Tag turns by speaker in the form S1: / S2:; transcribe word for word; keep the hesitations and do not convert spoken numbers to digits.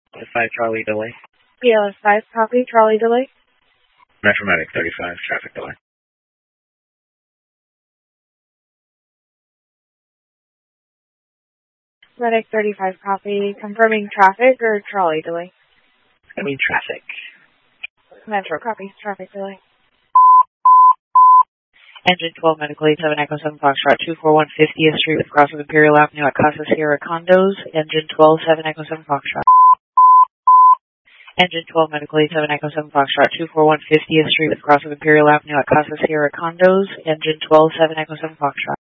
S1: five Charlie delay.
S2: P L S five, copy, Charlie delay.
S1: Metromatic thirty-five, traffic delay.
S2: Medic thirty-five, copy, confirming traffic or trolley delay?
S1: I mean traffic.
S2: Metro, copy, traffic delay.
S3: Engine twelve, Medical eighty-seven, Echo seven, Foxtrot, two four one fiftieth Street with crossing Imperial Avenue at Casa Sierra Condos. Engine twelve, seven, Echo seven, Foxtrot. Engine twelve, Medical eighty-seven, Echo seven, Foxtrot, two four one fiftieth Street with crossing Imperial Avenue at Casa Sierra Condos. Engine twelve, seven, Echo seven, Foxtrot.